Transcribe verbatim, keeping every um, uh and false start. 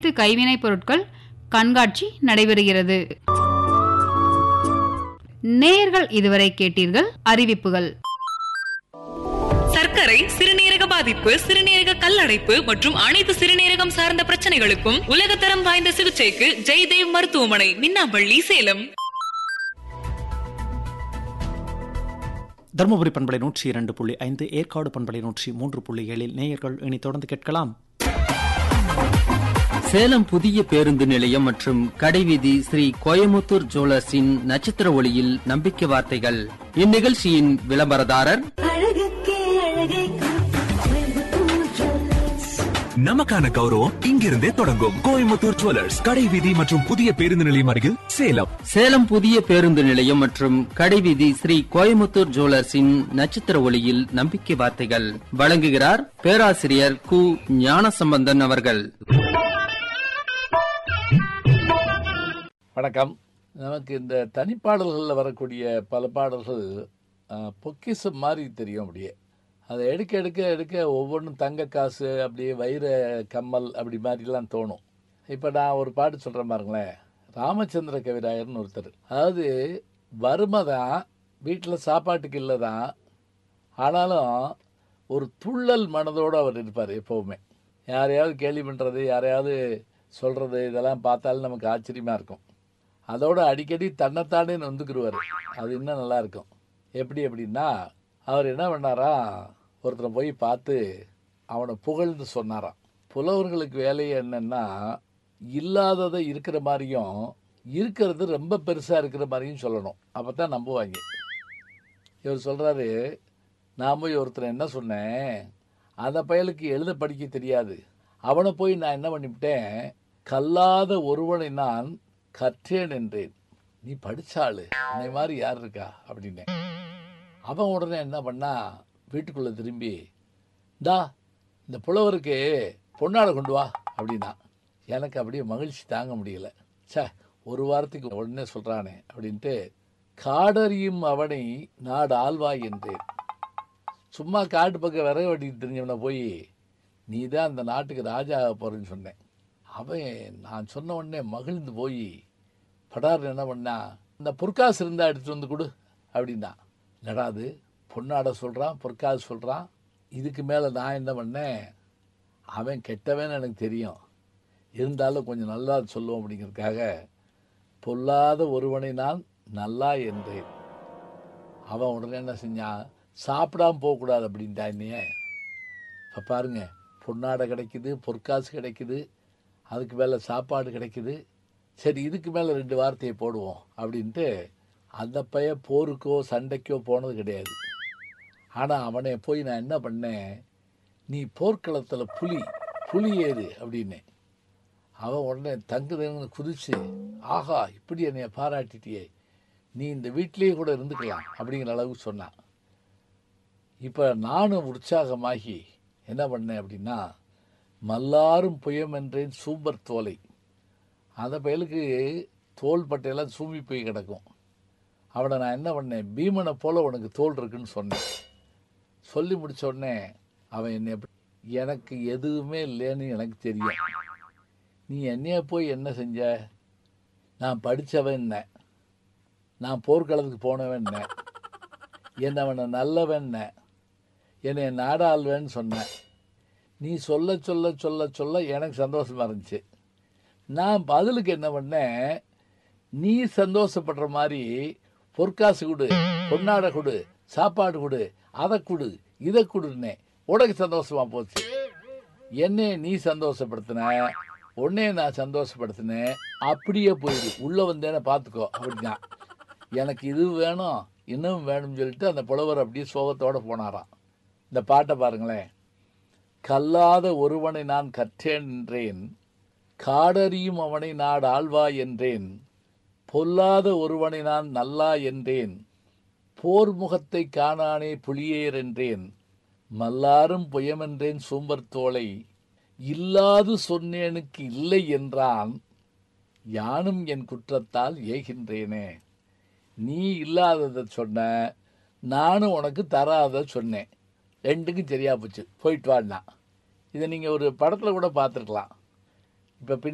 அனைத்து கைவினைப் பொருட்கள் கண்காட்சி நடைபெறுகிறது. நேயர்கள் இதுவரை கேட்டீர்கள் அறிவிப்புகள். சர்க்கரை, சிறுநீரக பாதிப்பு, சிறுநீரக கல்லடைப்பு மற்றும் அனைத்து சிறுநீரகம் சார்ந்த பிரச்சனைகளுக்கும் உலகத்தரம் வாய்ந்த சிகிச்சைக்கு ஜெய்தேவ் மருத்துவமனை, மின்னாம்பள்ளி, சேலம். தருமபுரி பண்பலை நூற்றி இரண்டு புள்ளி ஐந்து, ஏற்காடு பண்பலை நூற்றி மூன்று புள்ளி ஏழில் நேயர்கள் இனி தொடர்ந்து கேட்கலாம். சேலம் புதிய பேருந்து நிலையம் மற்றும் கடைவீதி ஸ்ரீ கோயமுத்தூர் ஜுவல்லர்ஸின் நட்சத்திர ஒளியில் நம்பிக்கை வார்த்தைகள். இந்நிகழ்ச்சியின் விளம்பரதாரர் நமக்கான கௌரவம் இங்கிருந்தே தொடங்கும். கோயமுத்தூர் ஜுவல்லர்ஸ், கடைவீதி மற்றும் புதிய பேருந்து நிலையம் அருகில், சேலம். சேலம் புதிய பேருந்து நிலையம் மற்றும் கடைவீதி ஸ்ரீ கோயமுத்தூர் ஜுவல்லர்ஸின் நட்சத்திர ஒளியில் நம்பிக்கை வார்த்தைகள் வழங்குகிறார் பேராசிரியர் கு ஞானசம்பந்தன் அவர்கள். வணக்கம். நமக்கு இந்த தனிப்பாடல்களில் வரக்கூடிய பல பாடல்கள் பொக்கிஷம் மாதிரி தெரியும். அப்படியே அதை எடுக்க எடுக்க எடுக்க ஒவ்வொன்றும் தங்க காசு, அப்படியே வைர கம்மல் அப்படி மாதிரிலாம் தோணும். இப்போ நான் ஒரு பாட்டு சொல்கிறேன் பாருங்களேன். ராமச்சந்திர கவிராயர்னு ஒருத்தர், அதாவது வறுமை தான், வீட்டில் சாப்பாட்டுக்கு இல்லை தான், ஆனாலும் ஒரு துள்ளல் மனதோடு அவர் இருப்பார் எப்போவுமே. யாரையாவது கேள்வி பண்ணுறது, யாரையாவது சொல்கிறது, இதெல்லாம் பார்த்தாலும் நமக்கு ஆச்சரியமாக இருக்கும். அதோடு அடிக்கடி தன்னைத்தானே நொந்துக்குருவார். அது இன்னும் நல்லாயிருக்கும். எப்படி அப்படின்னா, அவர் என்ன பண்ணாரா, ஒருத்தரை போய் பார்த்து அவனை புகழ்ந்து சொன்னாராம். புலவர்களுக்கு வேலையை என்னென்னா, இல்லாததை இருக்கிற மாதிரியும் இருக்கிறது ரொம்ப பெருசாக இருக்கிற மாதிரியும் சொல்லணும். அப்போ தான் நம்புவாங்க. இவர் சொல்கிறாரு, நான் போய் ஒருத்தரை என்ன சொன்னேன், அந்த பயலுக்கு எழுத படிக்க தெரியாது, அவனை போய் நான் என்ன பண்ணிவிட்டேன், கல்லாத ஒருவனை நான் கற்றேன் என்றேன். நீ படித்தாள், என்னை மாதிரி யார் இருக்கா அப்படின்னேன். அவன் உடனே என்ன பண்ணா, வீட்டுக்குள்ளே திரும்பி, டா இந்த புலவருக்கு பொன்னாடை கொண்டு வா அப்படின்னா. எனக்கு அப்படியே மகிழ்ச்சி தாங்க முடியல. சே, ஒரு வாரத்துக்கு உடனே சொல்கிறானே அப்படின்ட்டு, காடறியும் அவனை நாடு ஆழ்வாய் என்றேன். சும்மா காட்டு பக்கம் விறகு வெட்டிட்டு தெரிஞ்சவனை போய் நீ தான் அந்த நாட்டுக்கு ராஜா ஆக போகிறேன்னு சொன்னேன். அவன் நான் சொன்ன உடனே மகிழ்ந்து போய் படார்னு என்ன பண்ணா, இந்த பொற்காசு இருந்தால் எடுத்துகிட்டு வந்து கொடு அப்படின்னா. நடாது பொன்னாட சொல்கிறான், பொற்காசு சொல்கிறான். இதுக்கு மேலே நான் என்ன பண்ணேன், அவன் கெட்டவன் எனக்கு தெரியும், இருந்தாலும் கொஞ்சம் நல்லா சொல்லுவோம் அப்படிங்கிறதுக்காக பொல்லாத ஒருவனை நான் நல்லா என்றேன். அவன் உடனே என்ன செஞ்சான், சாப்பிடாமல் போகக்கூடாது அப்படின்ட்டான். என்னையே இப்போ பாருங்க, பொன்னாடை கிடைக்குது, பொற்காசு கிடைக்குது, அதுக்கு மேலே சாப்பாடு கிடைக்குது, சரி இதுக்கு மேலே ரெண்டு வார்த்தையை போடுவோம் அப்படின்ட்டு அந்த பைய போருக்கோ சண்டைக்கோ போனது கிடையாது. ஆனால் அவனை போய் நான் என்ன பண்ணேன், நீ போர்க்களத்தில் புலி புலி ஏறு அப்படின்னு. அவன் உடனே தங்குதுன்னு குதிச்சு, ஆஹா இப்படி என்னைய பாராட்டிட்டியே, நீ இந்த வீட்டிலேயே கூட இருந்துக்கலாம் அப்படிங்கிற அளவுக்கு சொன்னான். இப்போ நானும் உற்சாகமாகி என்ன பண்ணேன் அப்படின்னா, மல்லாரும் புயமென்றேன் சூம்பர் தோலை. அந்த பயலுக்கு தோல் பட்டையெல்லாம் சூம்பி போய் கிடக்கும். அவனை நான் என்ன பண்ணேன், பீமனை போல் உனக்கு தோல் இருக்குன்னு சொன்னேன். சொல்லி முடித்த உடனே அவன் என்னை, எனக்கு எதுவுமே இல்லைன்னு எனக்கு தெரியும், நீ என்னைய போய் என்ன செஞ்ச, நான் படித்தவன் என்ன, நான் போர்க்களத்துக்கு போனவன் என்ன, என்னை அவனை நல்லவன் என்ன, என்னை நாடாள்வேன்னு சொன்னேன். நீ சொல்ல சொல்ல சொல்ல சொல்ல எனக்கு சந்தோஷமாக இருந்துச்சு. நான் பதிலுக்கு என்ன பண்ணேன், நீ சந்தோஷப்படுற மாதிரி பொற்காசு கொடு, பொன்னாடை கொடு, சாப்பாடு கொடு, அதை கொடு, இதை கொடுன்னே, உனக்கு சந்தோஷமாக போச்சு. என்னையே நீ சந்தோஷப்படுத்தின, உன்னையே நான் சந்தோஷப்படுத்தினேன், அப்படியே போயிடு, உள்ளே வந்தேன்னு பார்த்துக்கோ அப்படின்னா. எனக்கு இது வேணும் இன்னும் வேணும்னு சொல்லிட்டு அந்த புலவர் அப்படியே சோகத்தோடு போனாராம். இந்த பாட்டை பாருங்களேன். கல்லாத ஒருவனை நான் கற்றேன் என்றேன், காடறியும் அவனை நாடு ஆழ்வாய் என்றேன், பொல்லாத ஒருவனை நான் நல்லா என்றேன், போர் முகத்தை காணானே புலியேர் என்றேன், மல்லாரும் புயமென்றேன் சூம்பர் தோலை, இல்லாது சொன்னேனுக்கு இல்லை என்றான், யானும் என் குற்றத்தால் ஏகின்றேனே. நீ இல்லாததை சொன்ன, நானும் உனக்கு தராத சொன்னேன், ரெண்டுக்கும் சரியா போச்சு, போயிட்டு வாடினா. இதை நீங்கள் ஒரு படத்தில் கூட பார்த்துருக்கலாம். இப்போ பின்